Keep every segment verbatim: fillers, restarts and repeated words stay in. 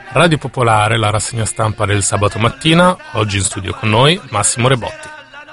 Radio Popolare, la rassegna stampa del sabato mattina, oggi in studio con noi Massimo Rebotti.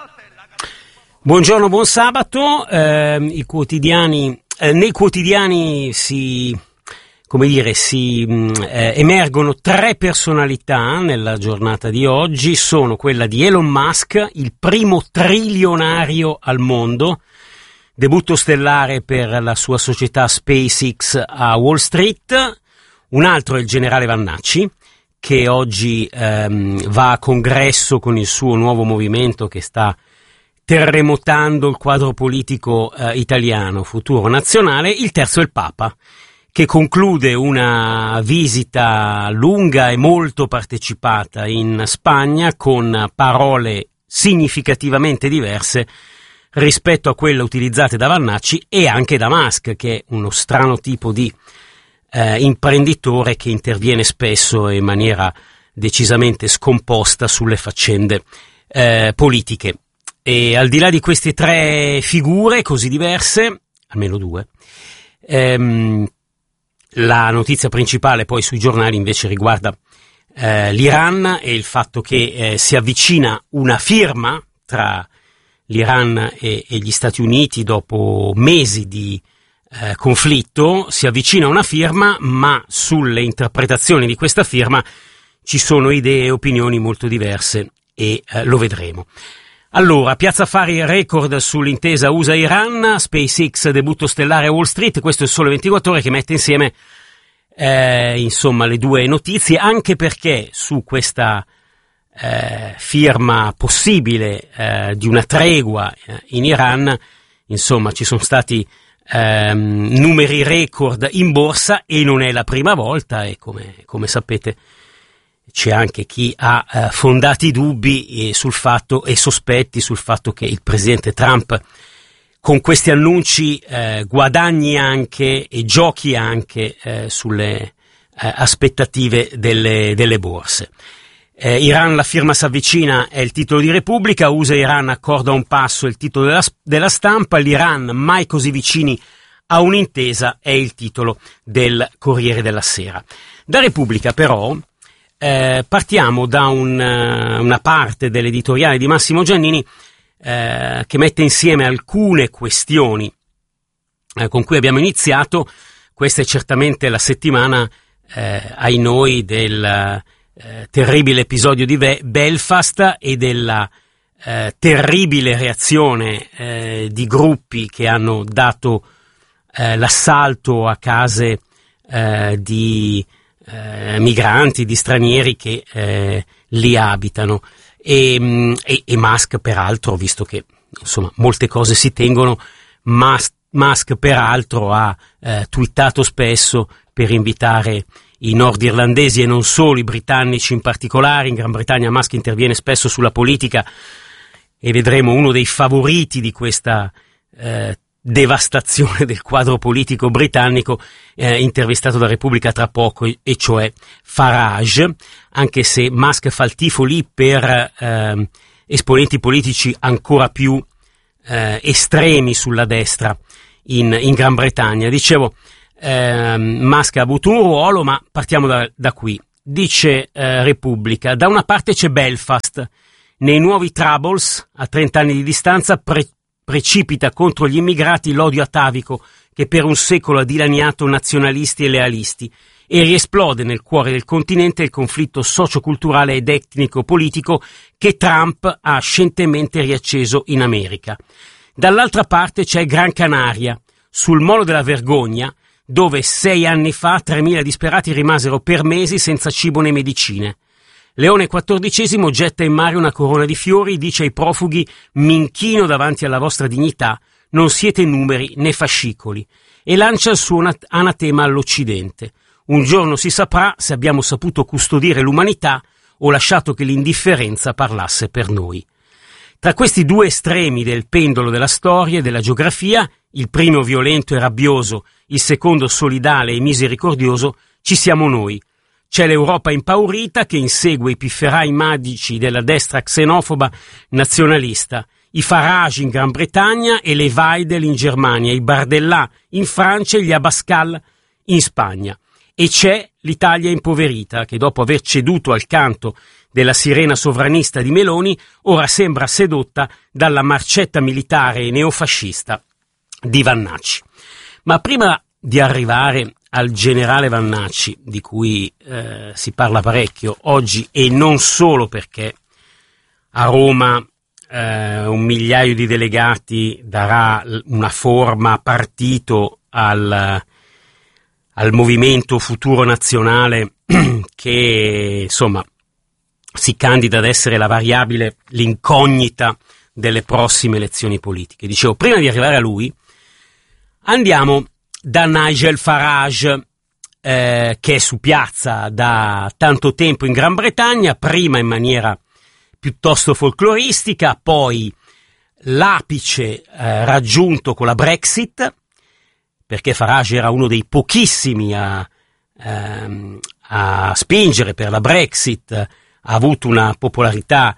Buongiorno, buon sabato. Eh, i quotidiani, eh, nei quotidiani si, come dire, si eh, emergono tre personalità nella giornata di oggi. Sono quella di Elon Musk, il primo trilionario al mondo, debutto stellare per la sua società SpaceX a Wall Street. Un altro è il generale Vannacci, che oggi ehm, va a congresso con il suo nuovo movimento che sta terremotando il quadro politico eh, italiano, Futuro Nazionale. Il terzo è il Papa, che conclude una visita lunga e molto partecipata in Spagna con parole significativamente diverse rispetto a quelle utilizzate da Vannacci e anche da Musk, che è uno strano tipo di Eh, imprenditore che interviene spesso e in maniera decisamente scomposta sulle faccende eh, politiche. E al di là di queste tre figure così diverse, almeno due, ehm, la notizia principale poi sui giornali invece riguarda eh, l'Iran e il fatto che eh, si avvicina una firma tra l'Iran e, e gli Stati Uniti dopo mesi di Eh, conflitto. Si avvicina una firma, ma sulle interpretazioni di questa firma ci sono idee e opinioni molto diverse e eh, lo vedremo. Allora, Piazza Affari record sull'intesa U S A-Iran, SpaceX debutto stellare a Wall Street. Questo è il Sole ventiquattro Ore che mette insieme eh, insomma le due notizie, anche perché su questa eh, firma possibile eh, di una tregua eh, in Iran, insomma ci sono stati Um, numeri record in borsa e non è la prima volta, e come, come sapete c'è anche chi ha uh, fondati dubbi e sul fatto e sospetti sul fatto che il presidente Trump con questi annunci uh, guadagni anche e giochi anche uh, sulle uh, aspettative delle, delle borse. Eh, Iran, la firma s'avvicina, è il titolo di Repubblica. U S A-Iran, accordo a un passo, è il titolo della, della Stampa. L'Iran mai così vicini a un'intesa è il titolo del Corriere della Sera. Da Repubblica però eh, partiamo da un, una parte dell'editoriale di Massimo Giannini eh, che mette insieme alcune questioni eh, con cui abbiamo iniziato. Questa è certamente la settimana eh, ai noi del Eh, terribile episodio di Be- Belfast e della eh, terribile reazione eh, di gruppi che hanno dato eh, l'assalto a case eh, di eh, migranti, di stranieri che eh, lì abitano e, e, e Musk peraltro, visto che insomma molte cose si tengono, Musk, Musk peraltro ha eh, twittato spesso per invitare i nordirlandesi e non solo, i britannici in particolare. In Gran Bretagna Musk interviene spesso sulla politica e vedremo uno dei favoriti di questa eh, devastazione del quadro politico britannico eh, intervistato da Repubblica tra poco, e cioè Farage, anche se Musk fa il tifo lì per eh, esponenti politici ancora più eh, estremi sulla destra in, in Gran Bretagna. Dicevo, Eh, Musk ha avuto un ruolo, ma partiamo da, da qui. Dice eh, Repubblica: da una parte c'è Belfast, nei nuovi Troubles, a trent'anni di distanza pre- precipita contro gli immigrati l'odio atavico che per un secolo ha dilaniato nazionalisti e lealisti, e riesplode nel cuore del continente il conflitto socioculturale ed etnico-politico che Trump ha scientemente riacceso in America. Dall'altra parte c'è Gran Canaria, sul molo della vergogna, dove sei anni fa tremila disperati rimasero per mesi senza cibo né medicine. Leone quattordicesimo getta in mare una corona di fiori, dice ai profughi: mi inchino davanti alla vostra dignità, non siete numeri né fascicoli, e lancia il suo anatema all'Occidente. Un giorno si saprà se abbiamo saputo custodire l'umanità o lasciato che l'indifferenza parlasse per noi. Tra questi due estremi del pendolo della storia e della geografia, il primo violento e rabbioso, il secondo solidale e misericordioso, ci siamo noi. C'è l'Europa impaurita che insegue i pifferai magici della destra xenofoba nazionalista, i Farage in Gran Bretagna e le Weidel in Germania, i Bardella in Francia e gli Abascal in Spagna. E c'è l'Italia impoverita, che dopo aver ceduto al canto della sirena sovranista di Meloni, ora sembra sedotta dalla marcetta militare neofascista di Vannacci. Ma prima di arrivare al generale Vannacci, di cui eh, si parla parecchio oggi, e non solo perché a Roma eh, un migliaio di delegati darà una forma partito al, al movimento Futuro Nazionale che insomma si candida ad essere la variabile, l'incognita delle prossime elezioni politiche. Dicevo, prima di arrivare a lui, andiamo da Nigel Farage, eh, che è su piazza da tanto tempo in Gran Bretagna, prima in maniera piuttosto folcloristica, poi l'apice eh, raggiunto con la Brexit, perché Farage era uno dei pochissimi a, ehm, a spingere per la Brexit, ha avuto una popolarità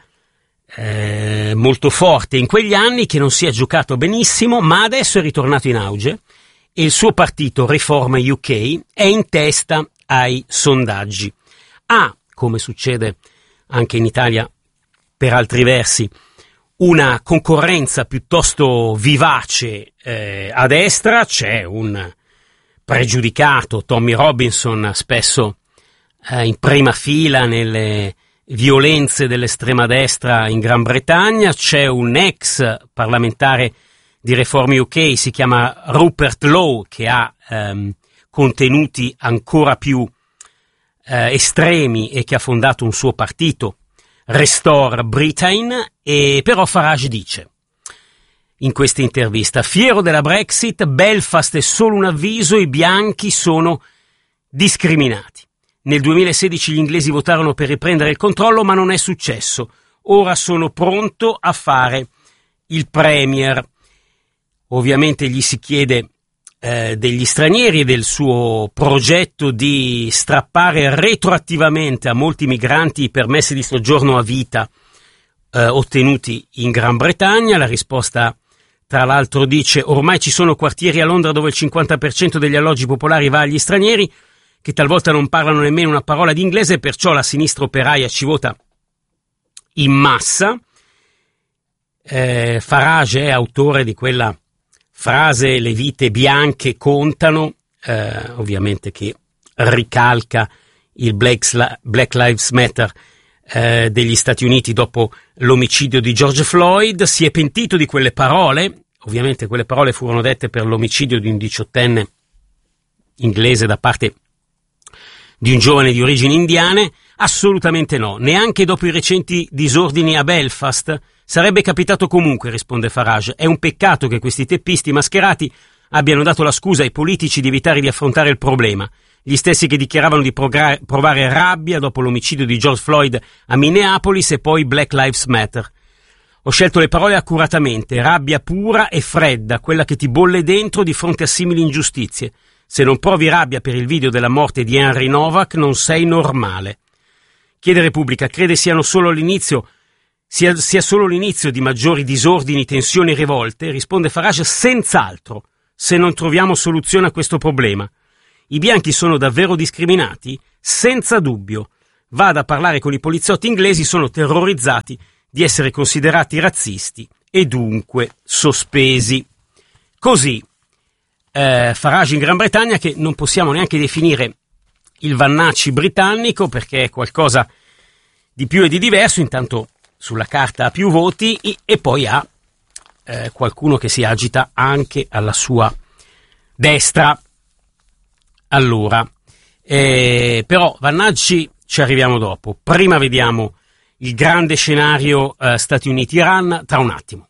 eh, molto forte in quegli anni, che non si è giocato benissimo, ma adesso è ritornato in auge e il suo partito Reform U K è in testa ai sondaggi. Ha, come succede anche in Italia per altri versi, una concorrenza piuttosto vivace eh, a destra. C'è un pregiudicato, Tommy Robinson, spesso eh, in prima fila nelle violenze dell'estrema destra in Gran Bretagna. C'è un ex parlamentare di Reform U K, si chiama Rupert Lowe, che ha ehm, contenuti ancora più eh, estremi e che ha fondato un suo partito, Restore Britain. E però Farage dice in questa intervista: fiero della Brexit, Belfast è solo un avviso, i bianchi sono discriminati. Nel duemilasedici gli inglesi votarono per riprendere il controllo, ma non è successo. Ora sono pronto a fare il premier. Ovviamente gli si chiede eh, degli stranieri e del suo progetto di strappare retroattivamente a molti migranti i permessi di soggiorno a vita eh, ottenuti in Gran Bretagna. La risposta, tra l'altro, dice: ormai ci sono quartieri a Londra dove il cinquanta per cento degli alloggi popolari va agli stranieri, che talvolta non parlano nemmeno una parola di inglese, e perciò la sinistra operaia ci vota in massa. Eh, Farage è autore di quella frase "le vite bianche contano", eh, ovviamente che ricalca il Black, Black Lives Matter eh, degli Stati Uniti dopo l'omicidio di George Floyd. Si è pentito di quelle parole, ovviamente quelle parole furono dette per l'omicidio di un diciottenne inglese da parte di un giovane di origini indiane. Assolutamente no, neanche dopo i recenti disordini a Belfast. Sarebbe capitato comunque, risponde Farage. È un peccato che questi teppisti mascherati abbiano dato la scusa ai politici di evitare di affrontare il problema. Gli stessi che dichiaravano di progra- provare rabbia dopo l'omicidio di George Floyd a Minneapolis e poi Black Lives Matter. Ho scelto le parole accuratamente: rabbia pura e fredda, quella che ti bolle dentro di fronte a simili ingiustizie. Se non provi rabbia per il video della morte di Henry Novak, non sei normale. Chiede Repubblica: crede siano solo l'inizio, sia, sia solo l'inizio di maggiori disordini, tensioni e rivolte? Risponde Farage: senz'altro, se non troviamo soluzione a questo problema. I bianchi sono davvero discriminati? Senza dubbio. Vada a parlare con i poliziotti inglesi, sono terrorizzati di essere considerati razzisti e dunque sospesi. Così eh, Farage in Gran Bretagna, che non possiamo neanche definire il Vannacci britannico, perché è qualcosa di più e di diverso. Intanto sulla carta ha più voti e poi ha eh, qualcuno che si agita anche alla sua destra. Allora, eh, però Vannacci ci arriviamo dopo. Prima vediamo il grande scenario eh, Stati Uniti-Iran tra un attimo.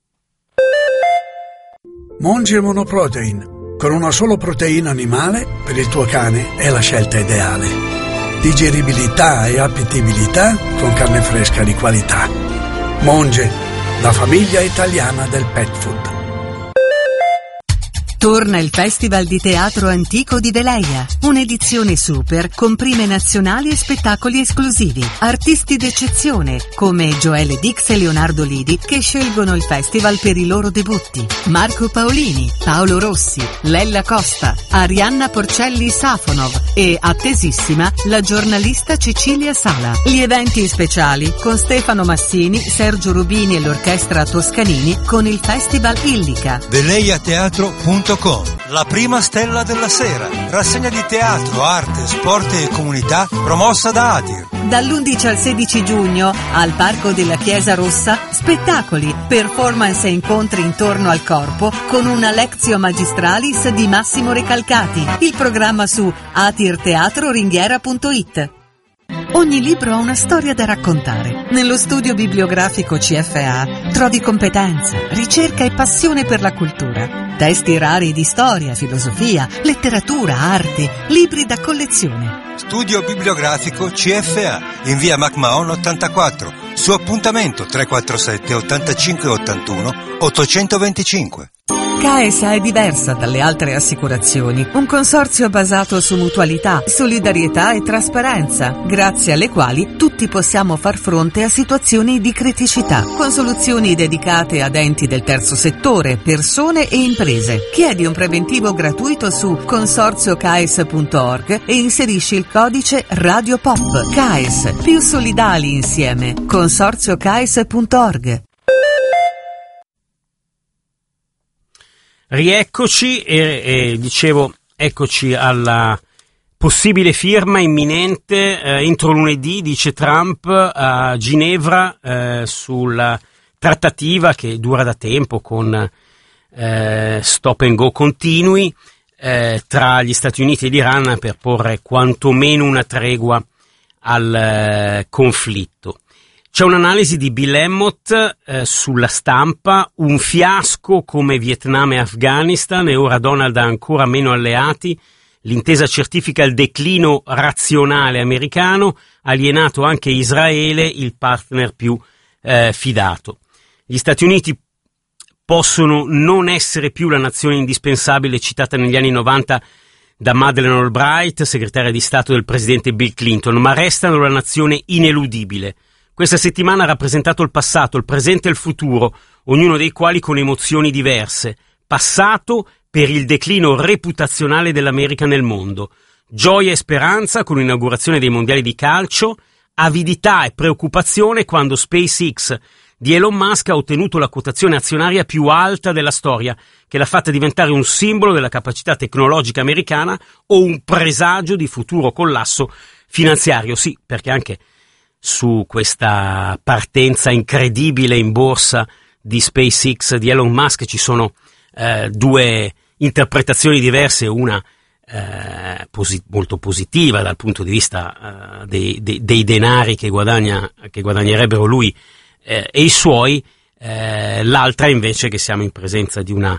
Monge Monoprotein, con una sola proteina animale per il tuo cane è la scelta ideale. Digeribilità e appetibilità con carne fresca di qualità. Monge, la famiglia italiana del pet food. Torna il Festival di Teatro Antico di Veleia, un'edizione super con prime nazionali e spettacoli esclusivi. Artisti d'eccezione come Joelle Dix e Leonardo Lidi che scelgono il festival per i loro debutti. Marco Paolini, Paolo Rossi, Lella Costa, Arianna Porcelli Safonov e, attesissima, la giornalista Cecilia Sala. Gli eventi speciali con Stefano Massini, Sergio Rubini e l'orchestra Toscanini con il Festival Illica. Veleia Teatro punto com, la prima stella della sera. Rassegna di teatro, arte, sport e comunità promossa da Adir. Dall'undici al sedici giugno al Parco della Chiesa Rossa, spettacoli, performance e incontri intorno al corpo con una Lectio Magistralis di Massimo Recalcati. Il programma su atirteatroringhiera punto it. Ogni libro ha una storia da raccontare. Nello studio bibliografico C F A trovi competenza, ricerca e passione per la cultura. Testi rari di storia, filosofia, letteratura, arte, libri da collezione. Studio bibliografico C F A in via MacMahon ottantaquattro. Su appuntamento tre quattro sette ottantacinque ottantuno ottocentoventicinque. K A E S A è diversa dalle altre assicurazioni, un consorzio basato su mutualità, solidarietà e trasparenza, grazie alle quali tutti possiamo far fronte a situazioni di criticità, con soluzioni dedicate ad enti del terzo settore, persone e imprese. Chiedi un preventivo gratuito su consorzio K A E S punto org e inserisci il codice Radio Pop. K A E S, più solidali insieme. consorzio K A E S punto org. Rieccoci e, e dicevo, eccoci alla possibile firma imminente eh, entro lunedì, dice Trump, a Ginevra eh, sulla trattativa che dura da tempo con eh, stop and go continui eh, tra gli Stati Uniti e l'Iran per porre quantomeno una tregua al eh, conflitto. C'è un'analisi di Bill Emmott eh, sulla Stampa, un fiasco come Vietnam e Afghanistan e ora Donald ha ancora meno alleati, l'intesa certifica il declino razionale americano, alienato anche Israele, il partner più eh, fidato. Gli Stati Uniti possono non essere più la nazione indispensabile citata negli anni novanta da Madeleine Albright, segretaria di Stato del presidente Bill Clinton, ma restano la nazione ineludibile. Questa settimana ha rappresentato il passato, il presente e il futuro, ognuno dei quali con emozioni diverse. Passato per il declino reputazionale dell'America nel mondo, gioia e speranza con l'inaugurazione dei mondiali di calcio, avidità e preoccupazione quando SpaceX di Elon Musk ha ottenuto la quotazione azionaria più alta della storia, che l'ha fatta diventare un simbolo della capacità tecnologica americana o un presagio di futuro collasso finanziario. Sì, perché anche su questa partenza incredibile in borsa di SpaceX di Elon Musk ci sono eh, due interpretazioni diverse, una eh, posi- molto positiva dal punto di vista eh, dei, dei, dei denari che guadagna, che guadagnerebbero lui eh, e i suoi, eh, l'altra invece che siamo in presenza di una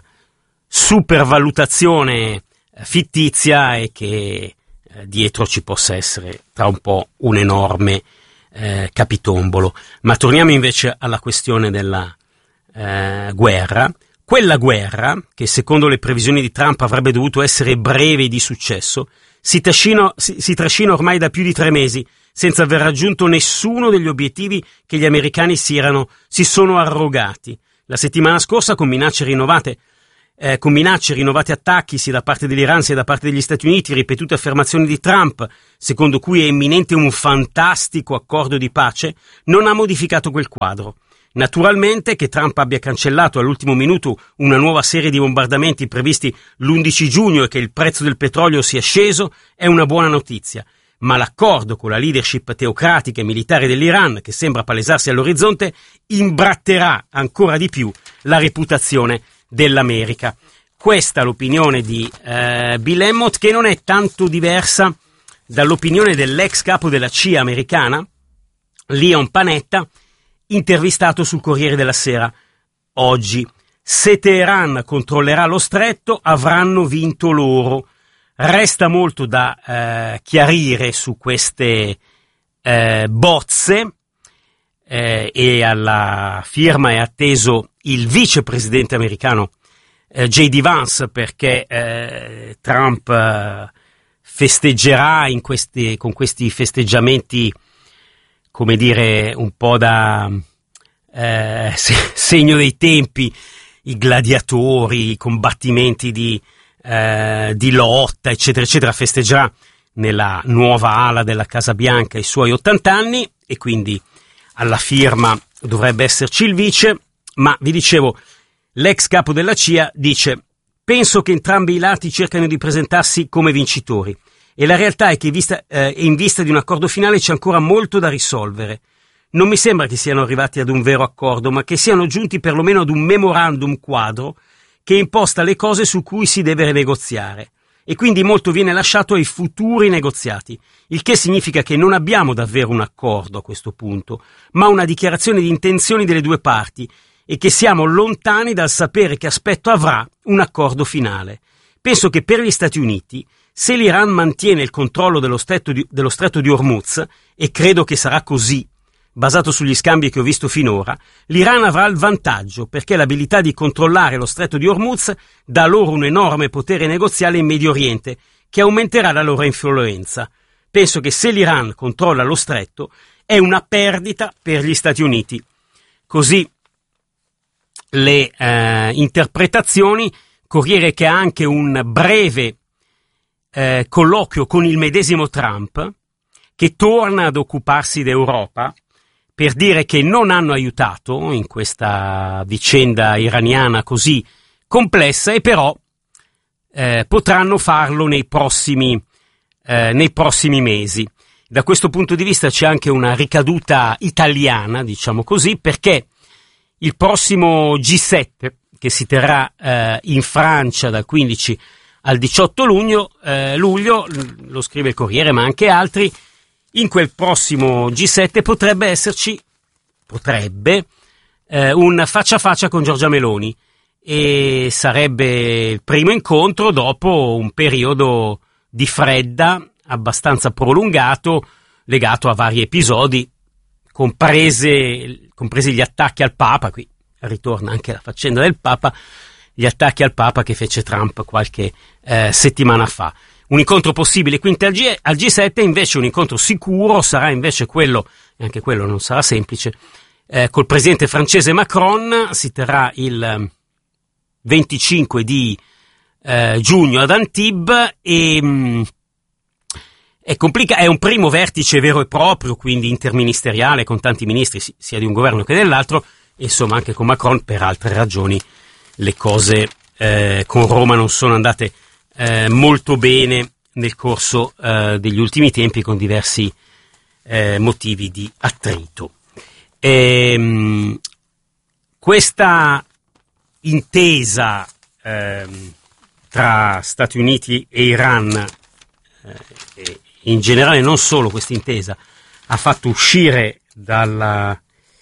supervalutazione fittizia e che eh, dietro ci possa essere tra un po' un enorme Eh, capitombolo. Ma torniamo invece alla questione della eh, guerra. Quella guerra, che secondo le previsioni di Trump avrebbe dovuto essere breve e di successo, si trascina, si, si trascina ormai da più di tre mesi, senza aver raggiunto nessuno degli obiettivi che gli americani si, erano, si sono arrogati. La settimana scorsa, con minacce rinnovate Eh, con minacce, rinnovati attacchi sia da parte dell'Iran sia da parte degli Stati Uniti, ripetute affermazioni di Trump, secondo cui è imminente un fantastico accordo di pace, non ha modificato quel quadro. Naturalmente che Trump abbia cancellato all'ultimo minuto una nuova serie di bombardamenti previsti l'undici giugno e che il prezzo del petrolio sia sceso è una buona notizia, ma l'accordo con la leadership teocratica e militare dell'Iran, che sembra palesarsi all'orizzonte, imbratterà ancora di più la reputazione dell'America. Questa è l'opinione di eh, Bill Emmott, che non è tanto diversa dall'opinione dell'ex capo della C I A americana, Leon Panetta, intervistato sul Corriere della Sera oggi. Se Teheran controllerà lo stretto, avranno vinto loro. Resta molto da eh, chiarire su queste eh, bozze eh, e alla firma è atteso il vicepresidente americano eh, J D Vance, perché eh, Trump eh, festeggerà in questi, con questi festeggiamenti, come dire, un po' da eh, segno dei tempi, i gladiatori, i combattimenti di, eh, di lotta, eccetera, eccetera. Festeggerà nella nuova ala della Casa Bianca i suoi ottanta anni, e quindi alla firma dovrebbe esserci il vice. Ma vi dicevo, l'ex capo della C I A dice: penso che entrambi i lati cercano di presentarsi come vincitori, e la realtà è che in vista, eh, in vista di un accordo finale c'è ancora molto da risolvere. Non mi sembra che siano arrivati ad un vero accordo, ma che siano giunti perlomeno ad un memorandum quadro che imposta le cose su cui si deve negoziare, e quindi molto viene lasciato ai futuri negoziati, il che significa che non abbiamo davvero un accordo a questo punto, ma una dichiarazione di intenzioni delle due parti, e che siamo lontani dal sapere che aspetto avrà un accordo finale. Penso che per gli Stati Uniti, se l'Iran mantiene il controllo dello stretto di, dello stretto di Hormuz, e credo che sarà così, basato sugli scambi che ho visto finora, l'Iran avrà il vantaggio, perché l'abilità di controllare lo stretto di Hormuz dà loro un enorme potere negoziale in Medio Oriente, che aumenterà la loro influenza. Penso che se l'Iran controlla lo stretto, è una perdita per gli Stati Uniti. Così le eh, interpretazioni. Corriere che ha anche un breve eh, colloquio con il medesimo Trump, che torna ad occuparsi d'Europa, per dire che non hanno aiutato in questa vicenda iraniana così complessa, e però eh, potranno farlo nei prossimi, eh, nei prossimi mesi. Da questo punto di vista c'è anche una ricaduta italiana, diciamo così, perché il prossimo G sette, che si terrà eh, in Francia dal quindici al diciotto luglio, eh, luglio, lo scrive il Corriere ma anche altri, in quel prossimo G sette potrebbe esserci, potrebbe, eh, un faccia a faccia con Giorgia Meloni, e sarebbe il primo incontro dopo un periodo di fredda abbastanza prolungato, legato a vari episodi, comprese, compresi gli attacchi al Papa. Qui ritorna anche la faccenda del Papa, gli attacchi al Papa che fece Trump qualche eh, settimana fa. Un incontro possibile quindi al, G, al G sette, invece un incontro sicuro sarà invece quello, e anche quello non sarà semplice, eh, col presidente francese Macron. Si terrà il venticinque di eh, giugno ad Antibes, e mh, è, complica- è un primo vertice vero e proprio, quindi interministeriale, con tanti ministri sia di un governo che dell'altro, e insomma anche con Macron. Per altre ragioni le cose eh, con Roma non sono andate eh, molto bene nel corso eh, degli ultimi tempi, con diversi eh, motivi di attrito. E, mh, questa intesa eh, tra Stati Uniti e Iran, eh, e in generale non solo questa intesa, ha fatto uscire dalla,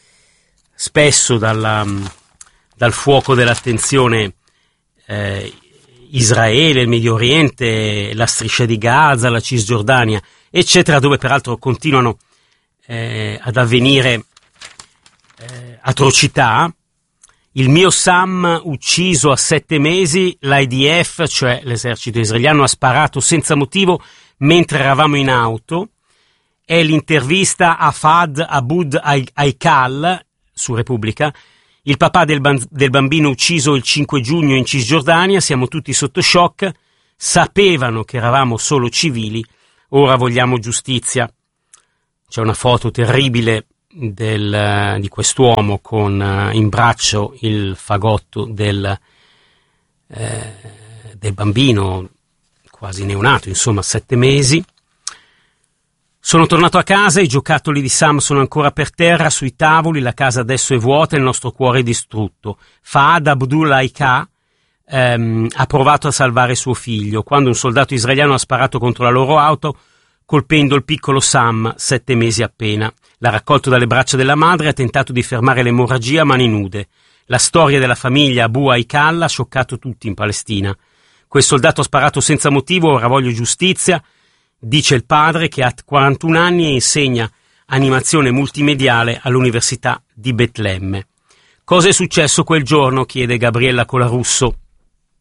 spesso dalla, dal fuoco dell'attenzione eh, Israele, il Medio Oriente, la striscia di Gaza, la Cisgiordania, eccetera, dove peraltro continuano eh, ad avvenire eh, atrocità. Il mio Sam ucciso a sette mesi, l'I D F, cioè l'esercito israeliano, ha sparato senza motivo mentre eravamo in auto. È l'intervista a Fahd Aboud Haikal su Repubblica. Il papà del, ban- del bambino ucciso il cinque giugno in Cisgiordania, siamo tutti sotto shock, sapevano che eravamo solo civili, ora vogliamo giustizia. C'è una foto terribile del, di quest'uomo con uh, in braccio il fagotto del, eh, del bambino quasi neonato, insomma sette mesi. Sono tornato a casa, i giocattoli di Sam sono ancora per terra sui tavoli, la casa adesso è vuota e il nostro cuore è distrutto. Fahd Abdul Haika ehm, ha provato a salvare suo figlio quando un soldato israeliano ha sparato contro la loro auto, colpendo il piccolo Sam, sette mesi appena. L'ha raccolto dalle braccia della madre e ha tentato di fermare l'emorragia a mani nude. La storia della famiglia Abu Haikal ha scioccato tutti in Palestina. Quel soldato ha sparato senza motivo, ora voglio giustizia, dice il padre, che ha quarantuno anni e insegna animazione multimediale all'Università di Betlemme. Cosa è successo quel giorno? Chiede Gabriella Colarusso.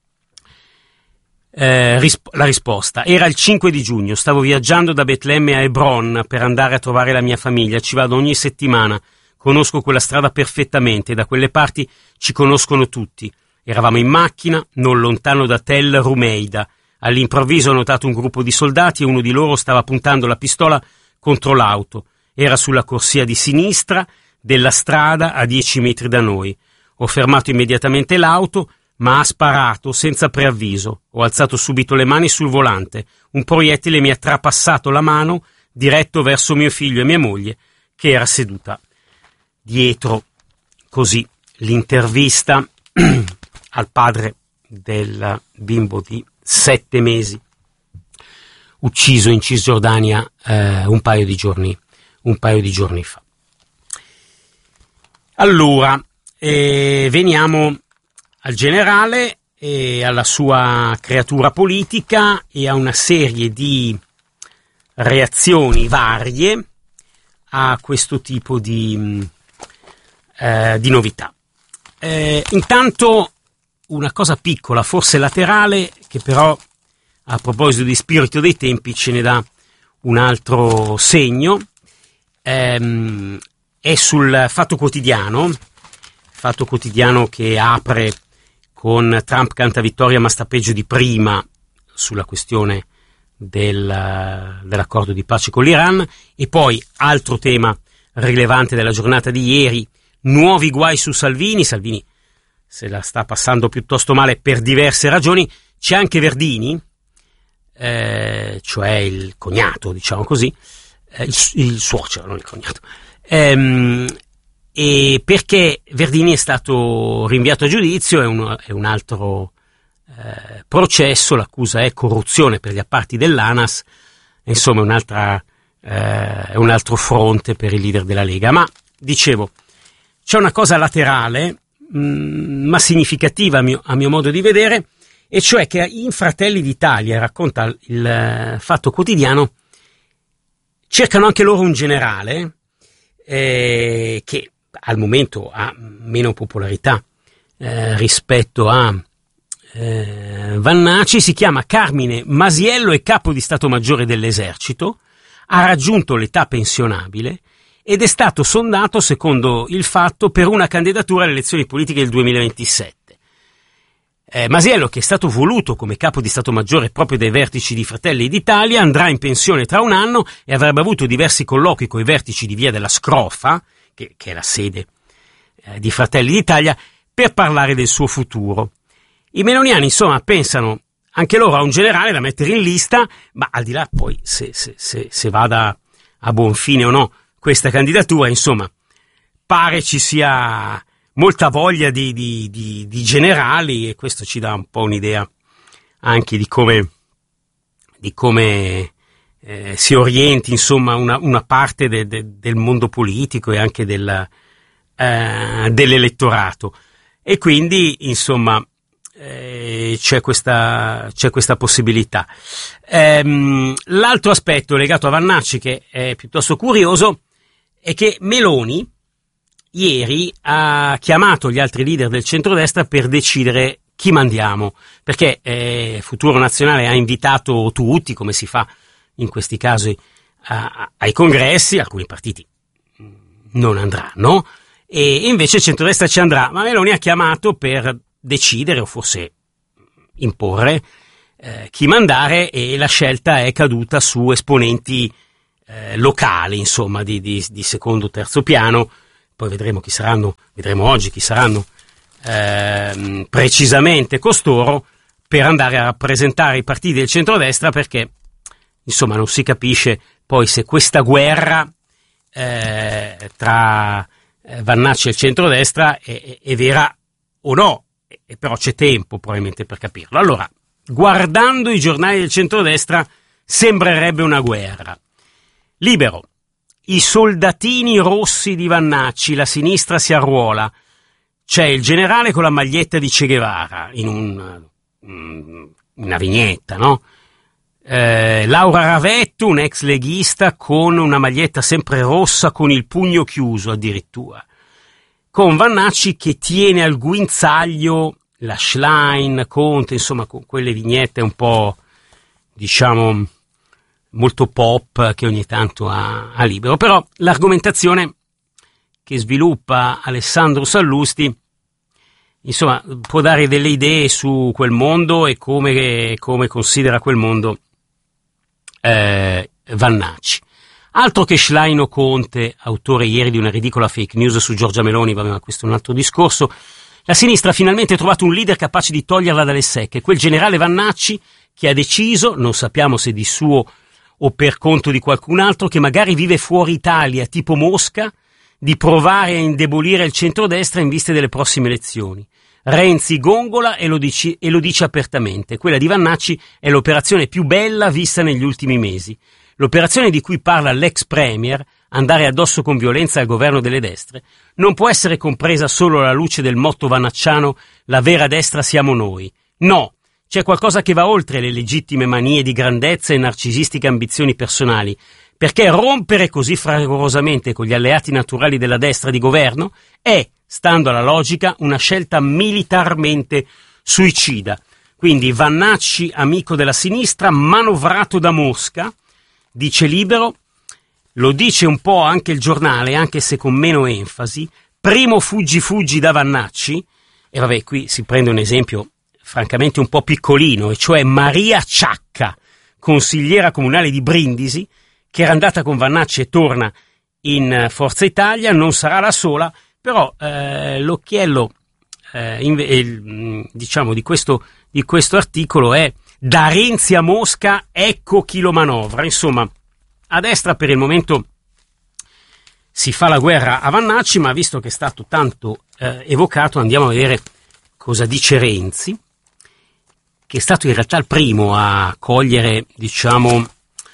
Eh, risp- la risposta: era il cinque di giugno, stavo viaggiando da Betlemme a Hebron per andare a trovare la mia famiglia, ci vado ogni settimana, conosco quella strada perfettamente, da quelle parti ci conoscono tutti. Eravamo in macchina, non lontano da Tel Rumeida. All'improvviso ho notato un gruppo di soldati e uno di loro stava puntando la pistola contro l'auto. Era sulla corsia di sinistra della strada a dieci metri da noi. Ho fermato immediatamente l'auto, ma ha sparato senza preavviso. Ho alzato subito le mani sul volante. Un proiettile mi ha trapassato la mano diretto verso mio figlio e mia moglie, che era seduta dietro. Così l'intervista al padre del bimbo di sette mesi ucciso in Cisgiordania eh, un paio di giorni un paio di giorni fa. Allora, eh, veniamo al generale e alla sua creatura politica e a una serie di reazioni varie a questo tipo di, eh, di novità. Eh, intanto una cosa piccola, forse laterale, che però a proposito di spirito dei tempi ce ne dà un altro segno, ehm, è sul Fatto Quotidiano, Fatto Quotidiano che apre con Trump canta vittoria ma sta peggio di prima sulla questione del, dell'accordo di pace con l'Iran, e poi altro tema rilevante della giornata di ieri, nuovi guai su Salvini. Salvini se la sta passando piuttosto male per diverse ragioni. C'è anche Verdini, eh, cioè il cognato, diciamo così, eh, il, il suocero, non il cognato, ehm, e perché Verdini è stato rinviato a giudizio, è un, è un altro eh, processo, l'accusa è corruzione per gli appalti dell'ANAS, insomma è un'altra, eh, è un altro fronte per il leader della Lega. Ma dicevo, c'è una cosa laterale mh, ma significativa a mio, a mio modo di vedere, e cioè che in Fratelli d'Italia, racconta il eh, Fatto Quotidiano, cercano anche loro un generale eh, che al momento ha meno popolarità eh, rispetto a eh, Vannaci. Si chiama Carmine Masiello, è capo di Stato Maggiore dell'Esercito, ha raggiunto l'età pensionabile ed è stato sondato, secondo il Fatto, per una candidatura alle elezioni politiche del duemilaventisette. Eh, Masiello, che è stato voluto come capo di Stato Maggiore proprio dai vertici di Fratelli d'Italia, andrà in pensione tra un anno e avrebbe avuto diversi colloqui con i vertici di Via della Scrofa, che, che è la sede eh, di Fratelli d'Italia, per parlare del suo futuro. I meloniani, insomma, pensano anche loro a un generale da mettere in lista, ma al di là poi se, se, se, se vada a buon fine o no questa candidatura, insomma, pare ci sia molta voglia di, di, di, di generali, e questo ci dà un po' un'idea anche di come, di come eh, si orienti, insomma, una, una parte de, de, del mondo politico e anche del, eh, dell'elettorato. E quindi, insomma, eh, c'è questa, c'è questa possibilità. Ehm, l'altro aspetto legato a Vannaci, che è piuttosto curioso, è che Meloni ieri ha chiamato gli altri leader del centrodestra per decidere chi mandiamo, perché eh, Futuro Nazionale ha invitato tutti, come si fa in questi casi, a, a, ai congressi. Alcuni partiti non andranno e invece il centrodestra ci andrà, ma Meloni ha chiamato per decidere, o forse imporre, eh, chi mandare, e la scelta è caduta su esponenti eh, locali, insomma, di, di, di secondo o terzo piano. Poi vedremo chi saranno, vedremo oggi chi saranno eh, precisamente costoro per andare a rappresentare i partiti del centrodestra, perché insomma non si capisce poi se questa guerra eh, tra eh, Vannaci e il centrodestra è, è, è vera o no, e, però c'è tempo probabilmente per capirlo. Allora, guardando i giornali del centrodestra sembrerebbe una guerra. Libero: i soldatini rossi di Vannaci, la sinistra si arruola. C'è il generale con la maglietta di Che Guevara, in un, una vignetta, no? Eh, Laura Ravetto, un ex leghista, con una maglietta sempre rossa con il pugno chiuso addirittura. Con Vannaci che tiene al guinzaglio la Schlein, Conte, insomma, con quelle vignette un po', diciamo, molto pop che ogni tanto ha, ha Libero. Però l'argomentazione che sviluppa Alessandro Sallusti, insomma, può dare delle idee su quel mondo e come, come considera quel mondo eh, Vannacci. Altro che Schlein o Conte, autore ieri di una ridicola fake news su Giorgia Meloni, vabbè, ma questo è un altro discorso. La sinistra ha finalmente trovato un leader capace di toglierla dalle secche, quel generale Vannacci che ha deciso, non sappiamo se di suo o per conto di qualcun altro, che magari vive fuori Italia, tipo Mosca, di provare a indebolire il centrodestra in vista delle prossime elezioni. Renzi gongola e lo, dici, e lo dice apertamente. Quella di Vannacci è l'operazione più bella vista negli ultimi mesi. L'operazione di cui parla l'ex premier, andare addosso con violenza al governo delle destre, non può essere compresa solo alla luce del motto vannacciano «la vera destra siamo noi». No, c'è qualcosa che va oltre le legittime manie di grandezza e narcisistiche ambizioni personali, perché rompere così fragorosamente con gli alleati naturali della destra di governo è, stando alla logica, una scelta militarmente suicida. Quindi Vannacci, amico della sinistra, manovrato da Mosca, dice Libero, lo dice un po' anche il giornale, anche se con meno enfasi, primo fuggi fuggi da Vannacci, e vabbè, qui si prende un esempio francamente un po' piccolino, e cioè Maria Ciacca, consigliera comunale di Brindisi, che era andata con Vannacci e torna in Forza Italia, non sarà la sola, però eh, l'occhiello eh, in, eh, diciamo di questo, di questo articolo è da Renzi a Mosca, ecco chi lo manovra. Insomma, a destra per il momento si fa la guerra a Vannacci, ma visto che è stato tanto eh, evocato, andiamo a vedere cosa dice Renzi, che è stato in realtà il primo a cogliere, diciamo,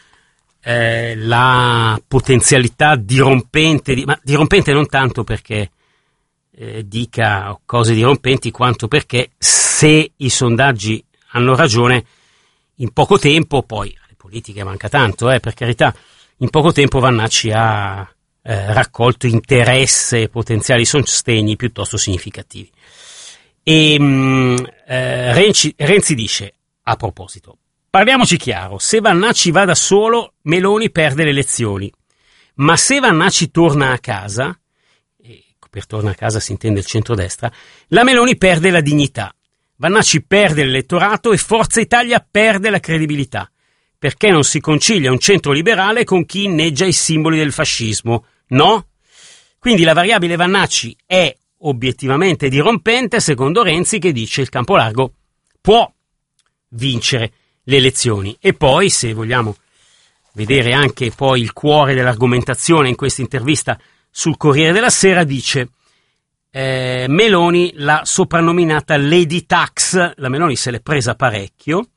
eh, la potenzialità dirompente, di, ma dirompente non tanto perché eh, dica cose dirompenti, quanto perché se i sondaggi hanno ragione, in poco tempo, poi alle politiche manca tanto, eh, per carità, in poco tempo Vannacci ha eh, raccolto interesse e potenziali sostegni piuttosto significativi. E mh, eh, Renzi, Renzi dice, a proposito, parliamoci chiaro, se Vannacci va da solo, Meloni perde le elezioni, ma se Vannacci torna a casa, e per torna a casa si intende il centrodestra, la Meloni perde la dignità. Vannacci perde l'elettorato e Forza Italia perde la credibilità, perché non si concilia un centro liberale con chi inneggia i simboli del fascismo, no? Quindi la variabile Vannacci è obiettivamente dirompente, secondo Renzi, che dice il campo largo può vincere le elezioni. E poi, se vogliamo vedere anche poi il cuore dell'argomentazione in questa intervista sul Corriere della Sera, dice Eh, Meloni l'ha soprannominata Lady Tax, la Meloni se l'è presa parecchio,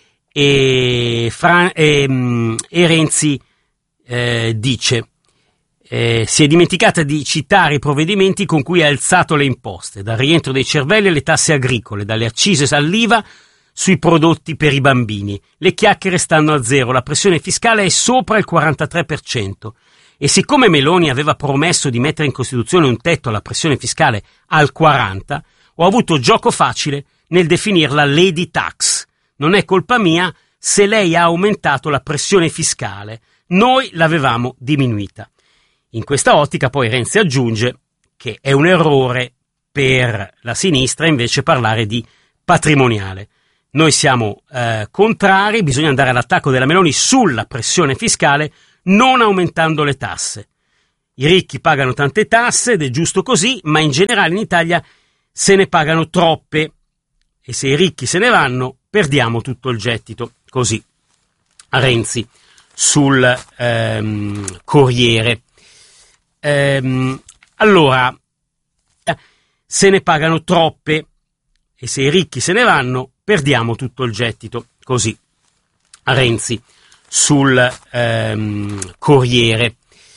e, Fra, e, e Renzi eh, dice eh, si è dimenticata di citare i provvedimenti con cui ha alzato le imposte, dal rientro dei cervelli alle tasse agricole, dalle accise all'I V A sui prodotti per i bambini. Le chiacchiere stanno a zero, la pressione fiscale è sopra il quarantatré per cento. E siccome Meloni aveva promesso di mettere in Costituzione un tetto alla pressione fiscale al quaranta, ho avuto gioco facile nel definirla Lady Tax. Non è colpa mia se lei ha aumentato la pressione fiscale. Noi l'avevamo diminuita. In questa ottica poi Renzi aggiunge che è un errore per la sinistra invece parlare di patrimoniale. Noi siamo eh, contrari, bisogna andare all'attacco della Meloni sulla pressione fiscale, non aumentando le tasse. I ricchi pagano tante tasse ed è giusto così, ma in generale in Italia se ne pagano troppe e se i ricchi se ne vanno perdiamo tutto il gettito. Così Renzi sul ehm, Corriere. Ehm, allora, se ne pagano troppe e se i ricchi se ne vanno perdiamo tutto il gettito. Così Renzi sul ehm, Corriere.